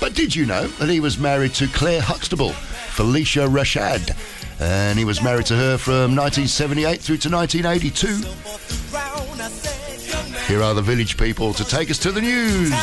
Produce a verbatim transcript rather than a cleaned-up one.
But did you know that he was married to Claire Huxtable, Felicia Rashad, and he was married to her from nineteen seventy-eight through to nineteen eighty-two. Here are the Village People to take us to the news.